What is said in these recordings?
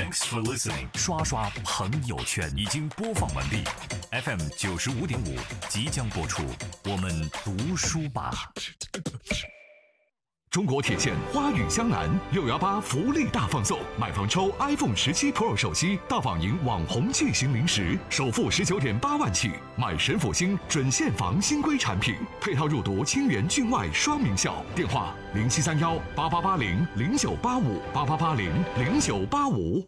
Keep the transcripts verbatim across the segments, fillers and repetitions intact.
Thanks for listening。刷刷朋友圈已经播放完毕 ，F M 九十五点五即将播出。我们读书吧。 中国铁线花语湘南六幺八福利大放送，买房抽 iPhone 十七 Pro 手机，大仿赢网红骑行零食，首付十九点八万起，买神府星准现房新规产品，配套入读清源郡外双名校。电话零七三幺八八八零零九八五八八八零零九八五。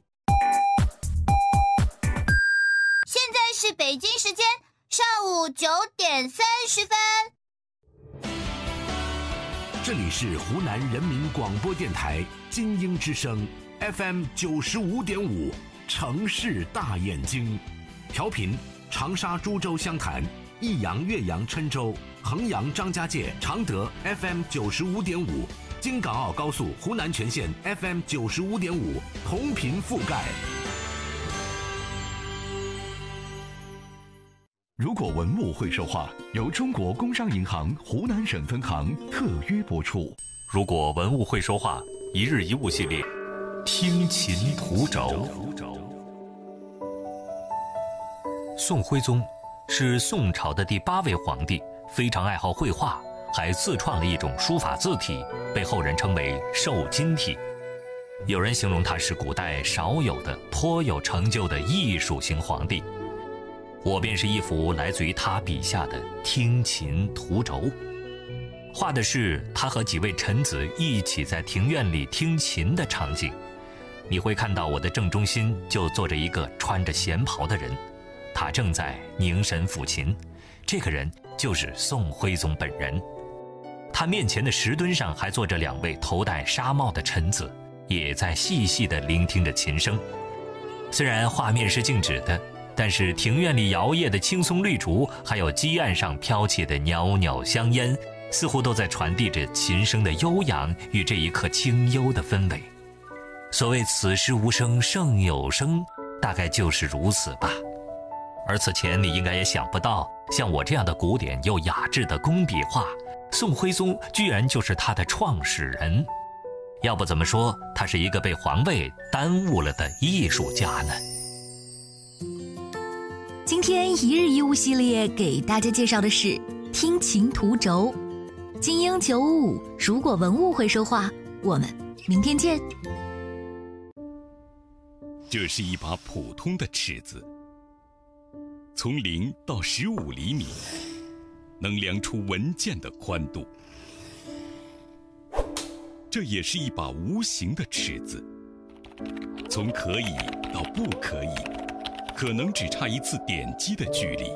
现在是北京时间上午九点三十分。 这里是湖南人民广播电台金鹰之声 F M 九十五点五城市大眼睛，调频长沙、株洲、湘潭、益阳、岳阳、郴州、衡阳、张家界、常德 F M 九十五点五，京港澳高速湖南全线 F M 九十五点五，同频覆盖。 如果文物会说话，由中国工商银行湖南省分行特约播出。 如果文物会说话，一日一物系列，听琴图轴。宋徽宗是宋朝的第八位皇帝，非常爱好绘画，还自创了一种书法字体，被后人称为瘦金体。有人形容他是古代少有的颇有成就的艺术型皇帝。我便是一幅来自于他笔下的听琴图轴，画的是他和几位臣子一起在庭院里听琴的场景。你会看到我的正中心就坐着一个穿着闲袍的人，他正在凝神抚琴，这个人就是宋徽宗本人。他面前的石墩上还坐着两位头戴纱帽的臣子，也在细细地聆听着琴声。虽然画面是静止的，但是庭院里摇曳的青松绿竹，还有基岸上飘起的袅袅香烟，似乎都在传递着琴声的悠扬与这一刻清幽的氛围。所谓此时无声胜有声，大概就是如此吧。而此前你应该也想不到，像我这样的古典又雅致的工笔画，宋徽宗居然就是他的创始人。要不怎么说他是一个被皇位耽误了的艺术家呢？ 今天一日一物系列给大家介绍的是听琴图轴。金鹰九五五，如果文物会说话，我们明天见。 这是一把普通的尺子，从零到十五厘米，能量出文件的宽度。这也是一把无形的尺子，从可以到不可以，可能只差一次点击的距离。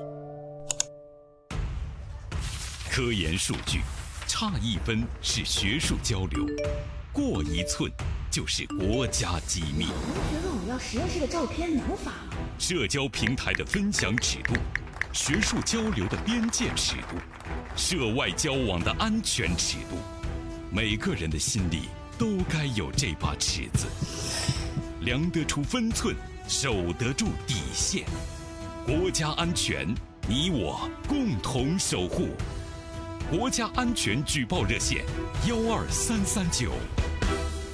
科研数据，差一分是学术交流，过一寸就是国家机密。 你觉得我要实验室的照片能发吗？ 社交平台的分享尺度，学术交流的边界尺度，涉外交往的安全尺度，每个人的心里都该有这把尺子，量得出分寸，守得住底线。国家安全，你我共同守护。国家安全举报热线：幺二三三九。